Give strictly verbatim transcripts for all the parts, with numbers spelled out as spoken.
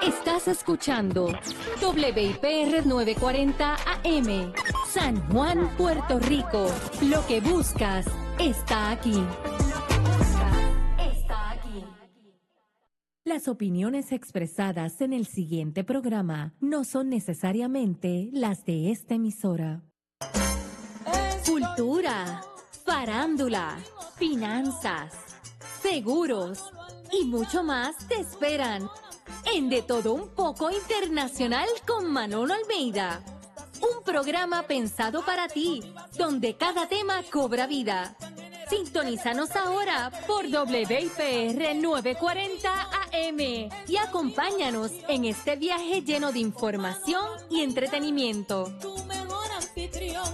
Estás escuchando W I P R novecientos cuarenta A M, San Juan, Puerto Rico. Lo que buscas está aquí. Está aquí. Las opiniones expresadas en el siguiente programa no son necesariamente las de esta emisora. Cultura, farándula, finanzas, seguros y mucho más te esperan en De Todo Un Poco Internacional con Manolo Almeida. Un programa pensado para ti, donde cada tema cobra vida. Sintonízanos ahora por W I P R novecientos cuarenta A M y acompáñanos en este viaje lleno de información y entretenimiento. Tu mejor anfitrión.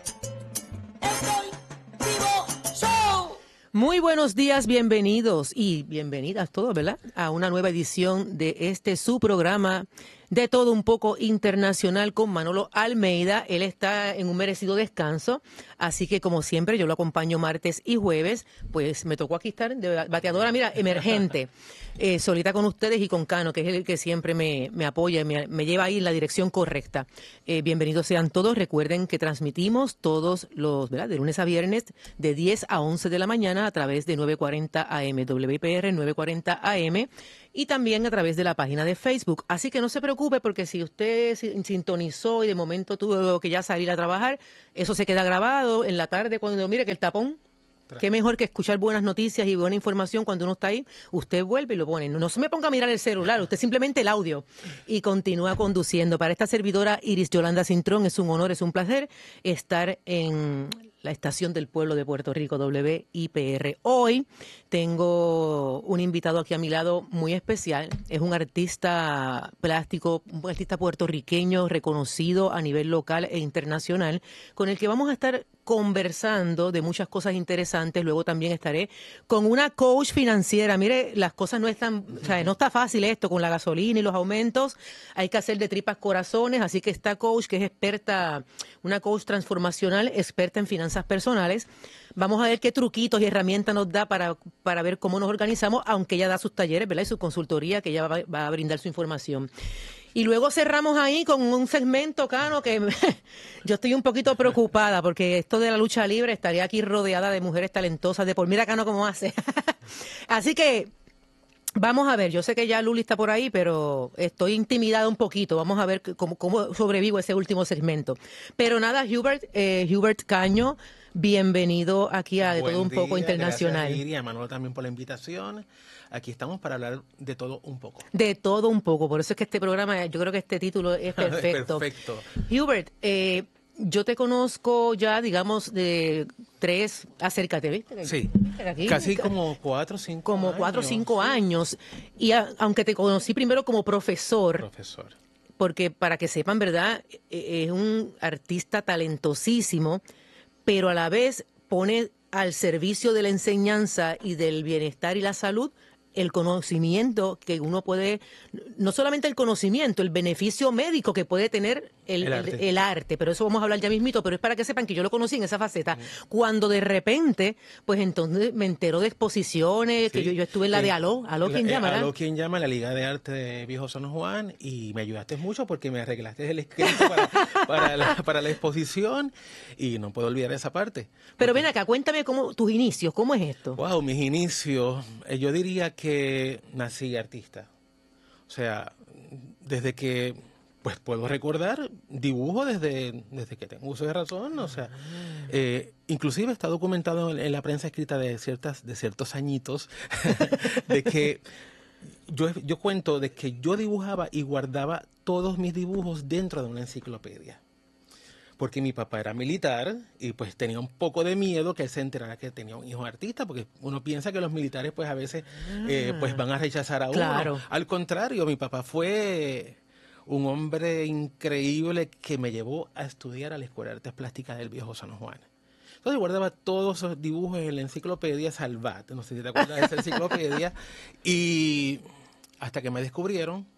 Muy buenos días, bienvenidos y bienvenidas todos, ¿verdad? A una nueva edición de este su programa De Todo Un Poco Internacional con Manolo Almeida. Él está en un merecido descanso, así que como siempre yo lo acompaño martes y jueves. Pues me tocó aquí estar de bateadora, mira, emergente, eh, solita con ustedes y con Cano, que es el que siempre me, me apoya y me, me lleva ahí en la dirección correcta. Eh, bienvenidos sean todos. Recuerden que transmitimos todos los, ¿verdad?, de lunes a viernes de diez a once de la mañana a través de novecientos cuarenta A M, W I P R novecientos cuarenta A M, y también a través de la página de Facebook. Así que no se preocupe, porque si usted sintonizó y de momento tuvo que ya salir a trabajar, eso se queda grabado en la tarde cuando mire que el tapón. Qué mejor que escuchar buenas noticias y buena información cuando uno está ahí. Usted vuelve y lo pone. No, no se me ponga a mirar el celular, usted simplemente el audio y continúa conduciendo. Para esta servidora Iris Yolanda Cintrón es un honor, es un placer estar en la estación del pueblo de Puerto Rico, W I P R. Hoy tengo un invitado aquí a mi lado muy especial. Es un artista plástico, un artista puertorriqueño reconocido a nivel local e internacional, con el que vamos a estar conversando de muchas cosas interesantes. Luego también estaré con una coach financiera. Mire, las cosas no están, o sea, no está fácil esto con la gasolina y los aumentos. Hay que hacer de tripas corazones, así que esta coach, que es experta, una coach transformacional, experta en finanzas personales. Vamos a ver qué truquitos y herramientas nos da para, para ver cómo nos organizamos, aunque ella da sus talleres, ¿verdad?, y su consultoría, que ella va, va a brindar su información. Y luego cerramos ahí con un segmento, Cano, que yo estoy un poquito preocupada, porque esto de la lucha libre, estaría aquí rodeada de mujeres talentosas de por mira, Cano, cómo hace. Así que vamos a ver, yo sé que ya Luli está por ahí, pero estoy intimidada un poquito. Vamos a ver cómo, cómo sobrevivo ese último segmento. Pero nada, Hubert, eh, Hubert Caño, bienvenido aquí a De Todo Un Poco Internacional. Gracias, Iria, Manolo, también por la invitación. Aquí estamos para hablar de todo un poco. De todo un poco, por eso es que este programa, yo creo que este título es perfecto. Perfecto. Hubert, eh, yo te conozco ya, digamos, de tres, acércate, ¿viste? Sí, Aquí, casi como cuatro o cinco como años. cuatro o cinco sí. años. Y a, aunque te conocí primero como profesor, Profesor. porque para que sepan, ¿verdad?, es un artista talentosísimo, pero a la vez pone al servicio de la enseñanza y del bienestar y la salud el conocimiento que uno puede, no solamente el conocimiento, el beneficio médico que puede tener el, El el, arte. el, el arte, pero eso vamos a hablar ya mismito, pero es para que sepan que yo lo conocí en esa faceta. Mm. Cuando de repente, pues entonces me entero de exposiciones, sí. que yo, yo estuve en la de Aló, Aló quien llama, Aló quien llama, la Liga de Arte de Viejo San Juan, y me ayudaste mucho porque me arreglaste el escrito para, para, la, para la exposición, y no puedo olvidar esa parte. Pero porque, ven acá, cuéntame cómo tus inicios, ¿cómo es esto? Wow, mis inicios, eh, yo diría que que nací artista. O sea, desde que pues puedo recordar, dibujo desde, desde que tengo uso de razón. O sea, eh, inclusive está documentado en, en la prensa escrita de ciertas, de ciertos añitos, de que yo, yo cuento de que yo dibujaba y guardaba todos mis dibujos dentro de una enciclopedia. Porque mi papá era militar y pues tenía un poco de miedo que él se enterara que tenía un hijo artista, porque uno piensa que los militares pues a veces eh, pues van a rechazar a uno. Claro. Al contrario, mi papá fue un hombre increíble que me llevó a estudiar a la Escuela de Artes Plásticas del Viejo San Juan. Entonces guardaba todos esos dibujos en la enciclopedia Salvat, no sé si te acuerdas de esa enciclopedia, y hasta que me descubrieron,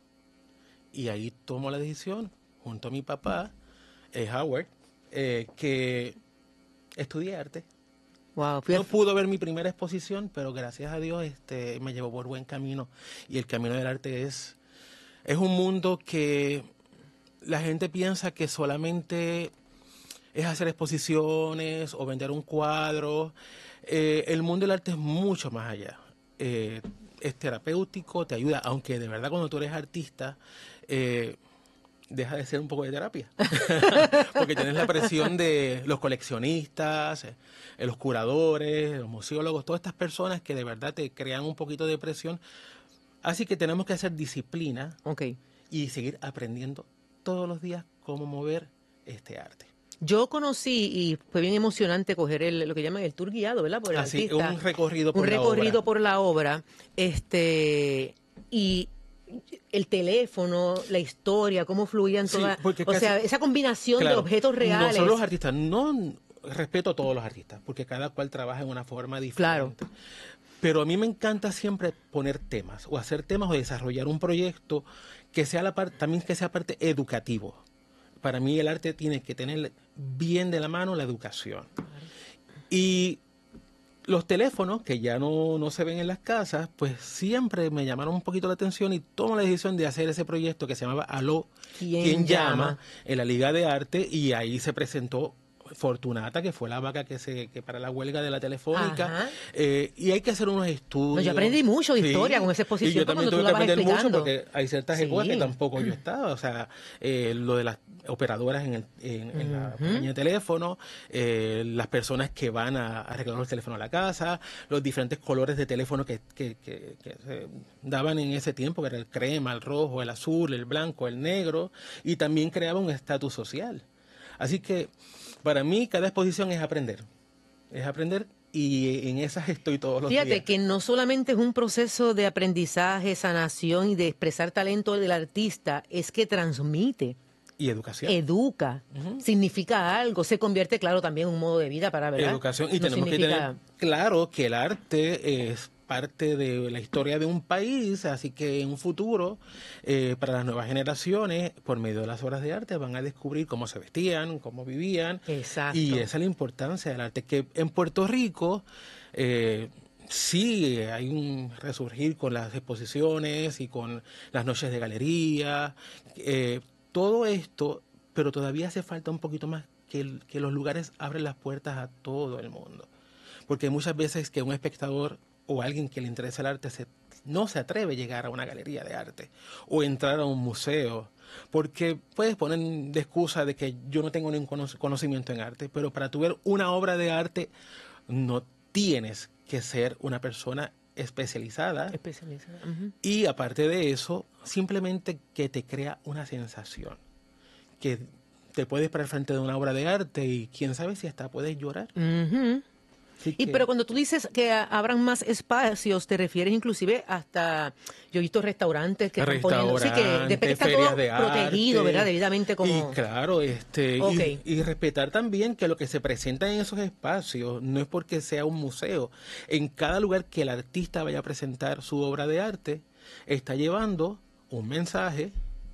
y ahí tomo la decisión, junto a mi papá, Eh, Howard, eh, que estudié arte. Wow, no pudo ver mi primera exposición, pero gracias a Dios este, me llevó por buen camino. Y el camino del arte es es un mundo que la gente piensa que solamente es hacer exposiciones o vender un cuadro. Eh, el mundo del arte es mucho más allá. Eh, es terapéutico, te ayuda, aunque de verdad cuando tú eres artista, eh, deja de ser un poco de terapia. Porque tienes la presión de los coleccionistas, eh, los curadores, los museólogos, todas estas personas que de verdad te crean un poquito de presión. Así que tenemos que hacer disciplina Okay. y seguir aprendiendo todos los días cómo mover este arte. Yo conocí y fue bien emocionante coger el, lo que llaman el tour guiado, ¿verdad? Por el Así, artista. un recorrido por un la recorrido obra. por la obra. Este, y el teléfono, la historia, cómo fluían Sí, todas. porque O casi- sea, esa combinación de Claro, objetos reales. Nosotros los artistas, no respeto a todos los artistas, porque cada cual trabaja en una forma diferente. Claro. Pero a mí me encanta siempre poner temas, o hacer temas, o desarrollar un proyecto que sea la parte, también que sea parte educativo. Para mí el arte tiene que tener bien de la mano la educación. Y los teléfonos, que ya no, no se ven en las casas, pues siempre me llamaron un poquito la atención y tomo la decisión de hacer ese proyecto que se llamaba Aló, ¿Quién ¿Quién llama? llama? En la Liga de Arte, y ahí se presentó Fortunata, que fue la vaca que se que para la huelga de la telefónica. Ajá. Eh, y hay que hacer unos estudios. No, yo aprendí mucho de historia con esa exposición Y yo cuando también tú tuve la que vas aprender mucho explicando. porque hay ciertas Sí. épocas que tampoco yo estaba. O sea, eh, lo de las operadoras en, el, en, en la compañía de teléfono, eh, las personas que van a arreglar los teléfonos a la casa, los diferentes colores de teléfono que, que, que, que se daban en ese tiempo, que era el crema, el rojo, el azul, el blanco, el negro, y también creaba un estatus social. Así que para mí cada exposición es aprender, es aprender y en esas estoy todos los Fíjate días. que no solamente es un proceso de aprendizaje, sanación y de expresar talento del artista, es que transmite, Y educación. educa, significa algo, se convierte, claro, también en un modo de vida para ver. Educación. Y no tenemos que significa- tener claro que el arte es parte de la historia de un país, así que en un futuro, eh, para las nuevas generaciones, por medio de las obras de arte, van a descubrir cómo se vestían, cómo vivían. Exacto. Y esa es la importancia del arte, que en Puerto Rico eh, sí hay un resurgir con las exposiciones y con las noches de galería, eh, todo esto, pero todavía hace falta un poquito más que, el- que los lugares abren las puertas a todo el mundo. Porque muchas veces que un espectador o alguien que le interesa el arte se, no se atreve a llegar a una galería de arte o entrar a un museo, porque puedes poner de excusa de que yo no tengo ningún cono- conocimiento en arte, pero para tu ver una obra de arte no tienes que ser una persona especializada. Especializada. Ujú. Y aparte de eso, simplemente que te crea una sensación, que te puedes parar frente de una obra de arte y quién sabe si hasta puedes llorar. Ujú. Así Y que- pero cuando tú dices que a- abran más espacios, te refieres inclusive hasta, yo he visto restaurantes que están poniendo, sí, que después que Restaurantes, está ferias todo de protegido, arte. ¿verdad? Debidamente como... Y claro, este, y- Ok. y, respetar también que lo que se presenta en esos espacios no es porque sea un museo. En cada lugar que el artista vaya a presentar su obra de arte, está llevando un mensaje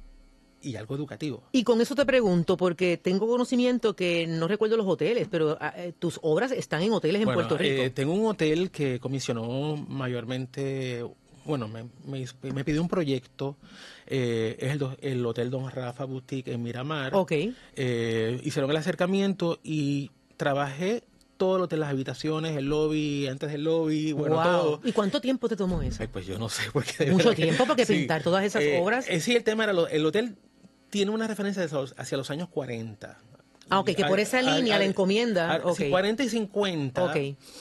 y algo educativo. Y con eso te pregunto, porque tengo conocimiento que no recuerdo los hoteles, pero ah, eh, tus obras están en hoteles en Bueno, Puerto Rico. eh, tengo un hotel que comisionó mayormente, bueno, me, me, hizo- me pidió un proyecto, eh, es el, do- el Hotel Don Rafa Boutique en Miramar. Ok. Eh, hicieron el acercamiento y trabajé todo lo de las habitaciones, el lobby, antes del lobby, bueno, Wow. todo. ¿Y cuánto tiempo te tomó eso? Ay, pues yo no sé, porque... de Mucho verdad que- tiempo, porque sí. pintar todas esas Eh, obras. eh, sí, el tema era, lo- el hotel tiene una referencia hacia los, hacia los años cuarenta. Ah, ok, que por esa línea, la encomienda, ah, sí, ok. cuarenta y cincuenta. Ok.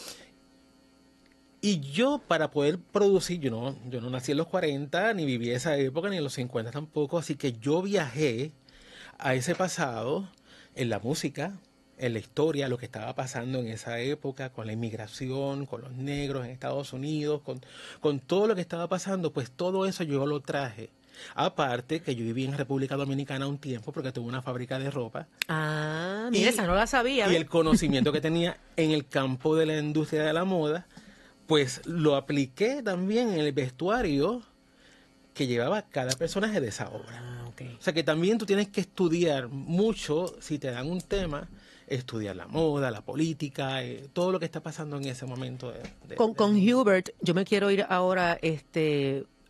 Y yo, para poder producir, yo no, yo no nací en los cuarenta, ni viví esa época, ni en los cincuenta tampoco, así que yo viajé a ese pasado en la música, en la historia, lo que estaba pasando en esa época, con la inmigración, con los negros en Estados Unidos, con, con todo lo que estaba pasando, pues todo eso yo lo traje. Aparte que yo viví en República Dominicana un tiempo porque tuve una fábrica de ropa. Ah, Y- mira, esa no la sabía. Y ¿ves? el conocimiento que tenía en el campo de la industria de la moda, pues lo apliqué también en el vestuario que llevaba cada personaje de esa obra. Ah, ok. O sea que también tú tienes que estudiar mucho, si te dan un tema, estudiar la moda, la política, eh, todo lo que está pasando en ese momento. De, de- Con, de- con Hubert, yo me quiero ir ahora este,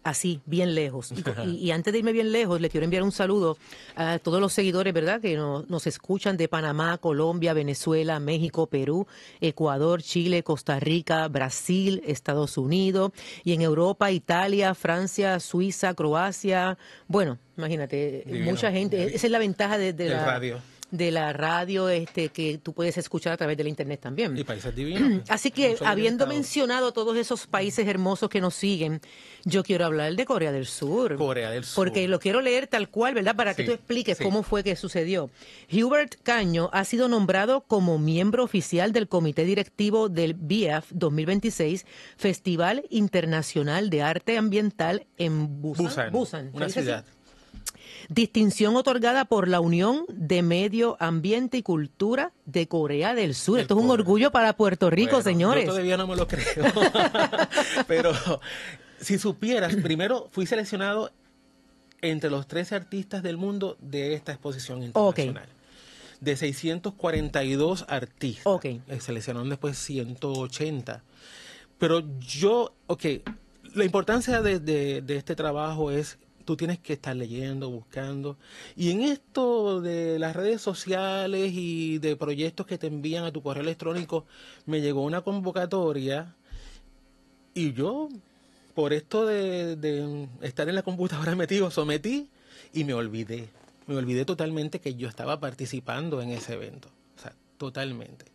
así, bien lejos. Y, y, y antes de irme bien lejos, le quiero enviar un saludo a todos los seguidores, ¿verdad?, que nos, nos escuchan de Panamá, Colombia, Venezuela, México, Perú, Ecuador, Chile, Costa Rica, Brasil, Estados Unidos, y en Europa, Italia, Francia, Suiza, Croacia. Bueno, imagínate, Divino. Mucha gente. Esa es la ventaja de, de El la radio. de la radio, este, que tú puedes escuchar a través de la internet también. Y países divinos. Así que, Mucho habiendo conectado. mencionado todos esos países hermosos que nos siguen, yo quiero hablar de Corea del Sur. Corea del Sur. Porque lo quiero leer tal cual, ¿verdad? Para que Sí, tú expliques sí. cómo fue que sucedió. Hubert Caño ha sido nombrado como miembro oficial del Comité Directivo del B I A F dos mil veintiséis, Festival Internacional de Arte Ambiental en Busan. Busan, Busan, ¿se una dice así? ciudad. Distinción otorgada por la Unión de Medio Ambiente y Cultura de Corea del Sur. De Esto es un Corea. orgullo para Puerto Rico, Bueno, señores. Yo todavía no me lo creo. Pero si supieras, primero fui seleccionado entre los trece artistas del mundo de esta exposición internacional. De seiscientos cuarenta y dos artistas. Ok. Eh, Seleccionaron después ciento ochenta. Pero yo, ok, la importancia de, de, de este trabajo es, tú tienes que estar leyendo, buscando. Y en esto de las redes sociales y de proyectos que te envían a tu correo electrónico, me llegó una convocatoria y yo, por esto de, de estar en la computadora metido, sometí y me olvidé. Me olvidé totalmente que yo estaba participando en ese evento. O sea, totalmente.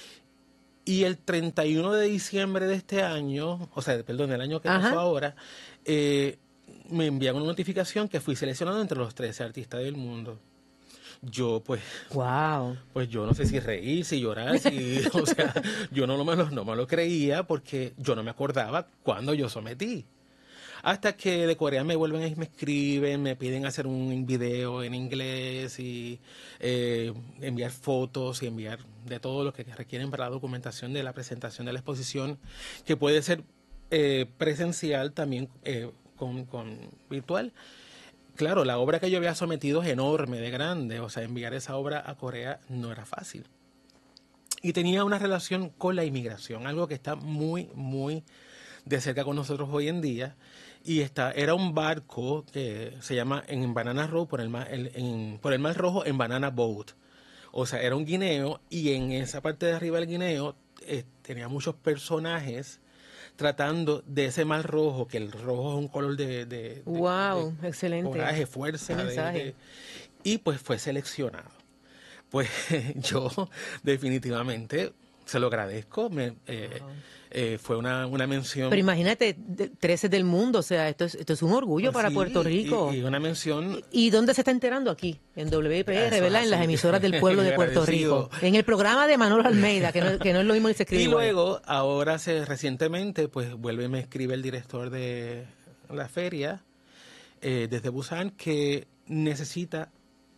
Y el treinta y uno de diciembre de este año, o sea, perdón, el año que Ajá. pasó ahora, eh, me enviaron una notificación que fui seleccionado entre los trece artistas del mundo. Yo, pues, Wow. pues yo no sé si reír, si llorar, si, o sea, yo no me, lo, no me lo creía porque yo no me acordaba cuando yo sometí. Hasta que de Corea me vuelven y me escriben, me piden hacer un video en inglés y eh, enviar fotos y enviar de todo lo que requieren para la documentación de la presentación de la exposición, que puede ser eh, presencial también eh, con, con virtual. Claro, la obra que yo había sometido es enorme, de grande, o sea, enviar esa obra a Corea no era fácil. Y tenía una relación con la inmigración, algo que está muy, muy de cerca con nosotros hoy en día. Y esta era un barco que se llama en Banana Road, por el, mar, el, en, por el Mar Rojo, en Banana Boat. O sea, era un guineo y en esa parte de arriba del guineo eh, tenía muchos personajes tratando de ese mar rojo, que el rojo es un color de... de, de Wow, de excelente. Coraje, fuerza. Qué De, mensaje. de, y pues fue seleccionado. Pues yo definitivamente se lo agradezco. Me, eh, Wow. eh, fue una, una mención... Pero imagínate, de- trece del mundo, o sea, esto es, esto es un orgullo para Sí, Puerto Rico. Y, y una mención... ¿Y dónde se está enterando? Aquí, en W P R, Eso, ¿verdad? En las así. emisoras del pueblo de Puerto Agradecido. Rico. En el programa de Manolo Almeida, que no, que no es lo mismo que se escribe Y igual. luego, ahora se, recientemente, pues vuelve y me escribe el director de la feria eh, desde Busan que necesita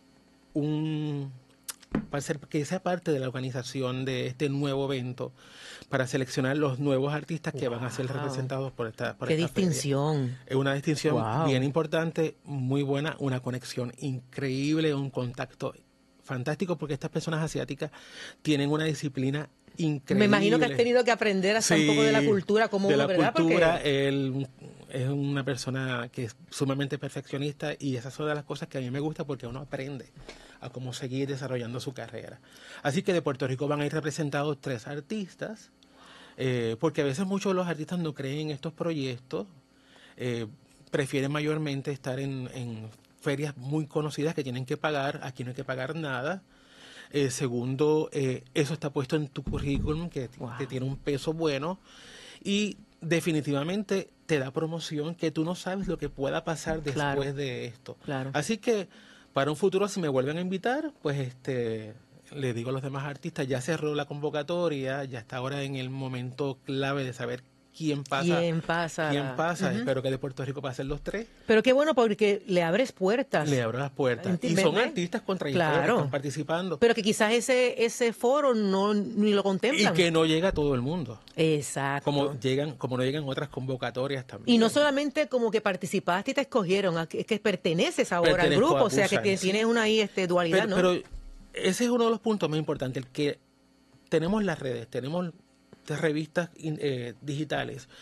un... para ser, que sea parte de la organización de este nuevo evento para seleccionar los nuevos artistas que van a ser Wow. representados por esta por Qué esta feria. distinción. Es una distinción Wow. bien importante, muy buena, una conexión increíble, un contacto fantástico, porque estas personas asiáticas tienen una disciplina increíble. Me imagino que has tenido que aprender hasta un poco de la cultura, como de uno, la ¿verdad? cultura. Porque Él es una persona que es sumamente perfeccionista y esas son de las cosas que a mí me gusta porque uno aprende a cómo seguir desarrollando su carrera. Así que de Puerto Rico van a ir representados tres artistas, eh, porque a veces muchos de los artistas no creen en estos proyectos, eh, prefieren mayormente estar en, en ferias muy conocidas que tienen que pagar. Aquí no hay que pagar nada. Eh, segundo, eh, eso está puesto en tu currículum, que, Wow. que tiene un peso bueno. Y definitivamente te da promoción, que tú no sabes lo que pueda pasar después Claro. de esto. Claro. Así que para un futuro, si me vuelven a invitar, pues este le digo a los demás artistas, ya cerró la convocatoria, ya está ahora en el momento clave de saber quién pasa. ¿quién pasa? quién pasa. Ujú. Espero que de Puerto Rico pasen los tres. Pero qué bueno, porque le abres puertas. Le abro las puertas. Y Entiende- son artistas con trayectoria Claro. que están participando. Pero que quizás ese ese foro no ni lo Y contemplan. que no llega a todo el mundo. Exacto. Como llegan, como no llegan otras convocatorias también. Y no solamente como que participaste y te escogieron, a- es que perteneces ahora al Pertenezco grupo, a o sea que Busan, te- sí. tienes una ahí este dualidad, pero, ¿no? pero ese es uno de los puntos más importantes, el que tenemos las redes, tenemos revistas in- eh, digitales,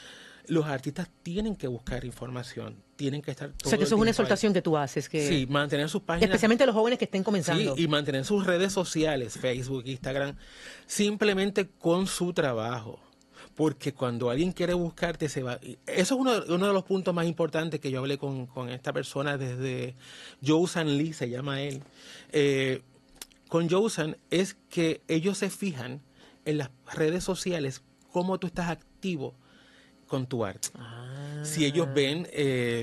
los artistas tienen que buscar información, tienen que estar todo O sea, que eso es el una tiempo exhortación ahí. que tú haces. Que Sí, mantener sus páginas. especialmente los jóvenes que estén comenzando. Sí, y mantener sus redes sociales, Facebook, Instagram, simplemente con su trabajo. Porque cuando alguien quiere buscarte, se va. Eso es uno, uno de los puntos más importantes que yo hablé con, con esta persona desde Josan Lee, se llama él. Eh, con Josan es que ellos se fijan en las redes sociales cómo tú estás activo con tu arte. Ah. Si ellos ven eh,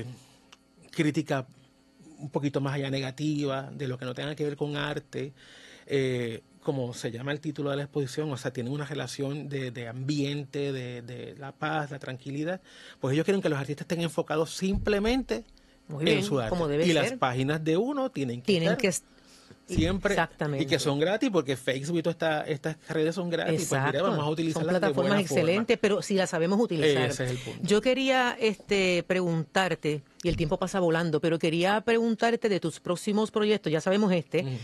crítica un poquito más allá negativa, de lo que no tenga que ver con arte, eh, como se llama el título de la exposición, o sea, tienen una relación de, de ambiente, de, de la paz, la tranquilidad, pues ellos quieren que los artistas estén enfocados simplemente Muy en bien, su arte. como debe y ser. las páginas de uno tienen que Tienen estar que... siempre, Exactamente. y que son gratis, porque Facebook y todas esta, estas redes son gratis, Exacto. pues mira, vamos a Son utilizarlas de plataformas buena excelentes, forma. pero si las sabemos utilizar. Ese es el punto. Yo quería este, preguntarte, y el tiempo pasa volando, pero quería preguntarte de tus próximos proyectos, ya sabemos este, Mm.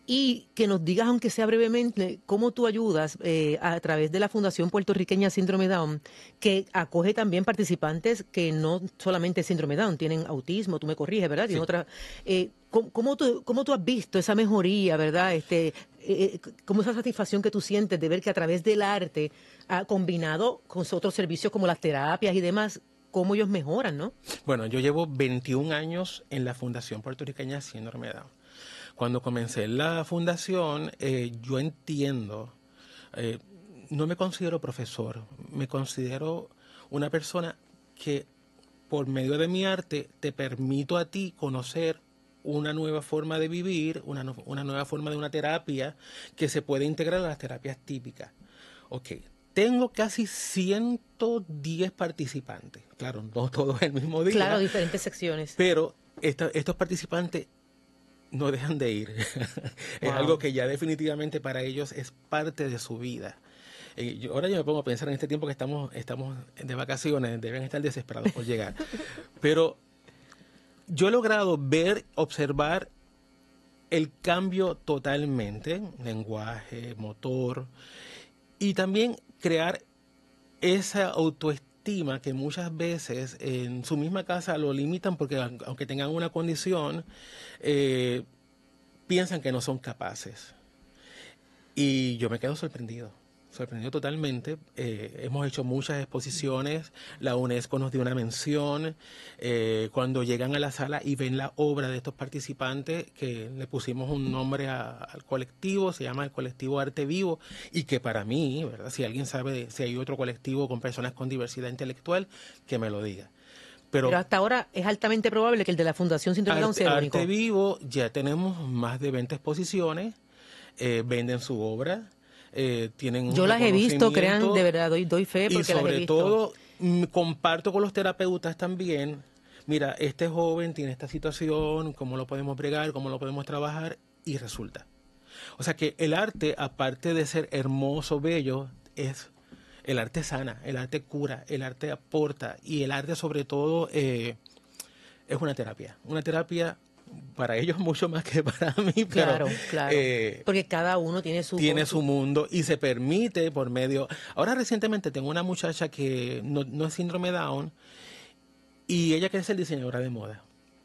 y que nos digas, aunque sea brevemente, cómo tú ayudas eh, a través de la Fundación Puertorriqueña Síndrome Down, que acoge también participantes que no solamente Síndrome Down, tienen autismo, tú me corriges, ¿verdad? Tienen Sí. otra, eh, ¿cómo, cómo tú, ¿Cómo tú has visto esa mejoría, verdad? Este, eh, como esa satisfacción que tú sientes de ver que a través del arte, ah, combinado con otros servicios como las terapias y demás, cómo ellos mejoran, ¿no? Bueno, yo llevo veintiún años en la Fundación Puertorriqueña Síndrome Down. Cuando comencé la fundación, eh, yo entiendo, eh, no me considero profesor, me considero una persona que por medio de mi arte te permito a ti conocer una nueva forma de vivir, una, no- una nueva forma de una terapia que se puede integrar a las terapias típicas. Ok, tengo casi ciento diez participantes, claro, no todos el mismo día, Claro, diferentes secciones. pero esta- estos participantes no dejan de ir. Es Wow. algo que ya definitivamente para ellos es parte de su vida. Eh, yo- ahora yo me pongo a pensar en este tiempo que estamos, estamos de vacaciones, deben estar desesperados por llegar. Pero yo he logrado ver, observar el cambio totalmente, lenguaje, motor, y también crear esa autoestima que muchas veces en su misma casa lo limitan porque aun- aunque tengan una condición, eh, piensan que no son capaces. Y yo me quedo sorprendido, sorprendido totalmente. Eh, hemos hecho muchas exposiciones, la UNESCO nos dio una mención. Eh, cuando llegan a la sala y ven la obra de estos participantes, que le pusimos un nombre a- al colectivo, se llama el colectivo Arte Vivo, y que para mí, ¿verdad? Si alguien sabe si hay otro colectivo con personas con diversidad intelectual, que me lo diga. Pero, Pero hasta ahora es altamente probable que el de la Fundación Síndrome Down Arte, sea el único. Arte Vivo, ya tenemos más de veinte exposiciones, eh, venden su obra, eh, tienen un Yo las he visto, crean, reconocimiento, de verdad, doy, doy fe y porque las he sobre visto. todo mm, comparto con los terapeutas también. Mira, este joven tiene esta situación, cómo lo podemos bregar, cómo lo podemos trabajar, y resulta. O sea que el arte, aparte de ser hermoso, bello, es el arte sana, el arte cura, el arte aporta, y el arte sobre todo eh, es una terapia, una terapia para ellos mucho más que para mí, pero Claro, claro. eh, Porque cada uno tiene su... tiene su mundo y se permite por medio... Ahora recientemente tengo una muchacha que no, no es síndrome Down y ella quiere ser diseñadora de moda.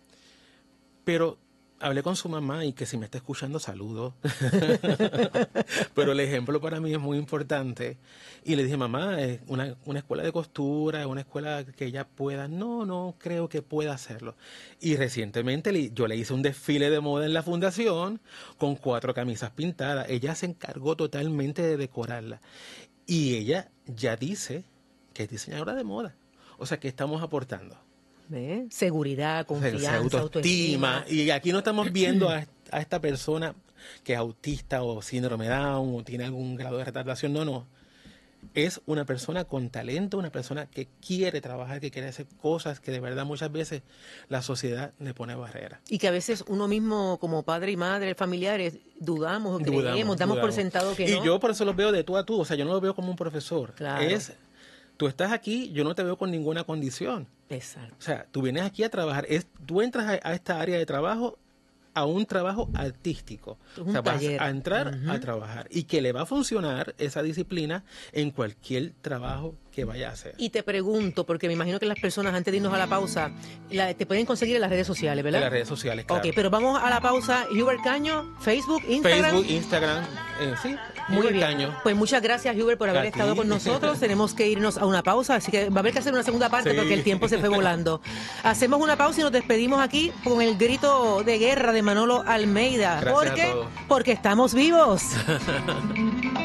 Pero hablé con su mamá y que si me está escuchando, saludo. Pero el ejemplo para mí es muy importante. Y le dije, mamá, es una, una escuela de costura, es una escuela que ella pueda. No, no creo que pueda hacerlo. Y recientemente le- yo le hice un desfile de moda en la fundación con cuatro camisas pintadas. Ella se encargó totalmente de decorarla. Y ella ya dice que es diseñadora de moda. O sea, que estamos aportando. ¿Ve? Seguridad, confianza, autoestima. autoestima. Y aquí no estamos viendo a, a esta persona que es autista o síndrome Down o tiene algún grado de retardación. No, no. Es una persona con talento, una persona que quiere trabajar, que quiere hacer cosas que de verdad muchas veces la sociedad le pone barreras. Y que a veces uno mismo, como padre y madre, familiares, dudamos, o Dudamos, creemos, damos por dudamos. sentado que y no. yo por eso los veo de tú a tú. O sea, yo no lo veo como un profesor. Claro. Es, tú estás aquí, yo no te veo con ninguna condición. Exacto. O sea, tú vienes aquí a trabajar, es, tú entras a, a esta área de trabajo a un trabajo artístico. Un o sea, vas taller. a entrar Uh-huh. a trabajar y que le va a funcionar esa disciplina en cualquier trabajo que vaya a hacer. Y te pregunto, porque me imagino que las personas, antes de irnos a la pausa, la- te pueden conseguir en las redes sociales, ¿verdad? En las redes sociales, claro. Ok, pero vamos a la pausa. Hubert Caño, Facebook, Instagram. Facebook, Instagram, eh, sí. Muy Hubert bien. Caño. Pues muchas gracias, Hubert, por haber A estado ti. con nosotros. Tenemos que irnos a una pausa, así que va a haber que hacer una segunda parte Sí. porque el tiempo se fue volando. Hacemos una pausa y nos despedimos aquí con el grito de guerra de Manolo Almeida. Gracias ¿Por a qué? todos. Porque estamos vivos.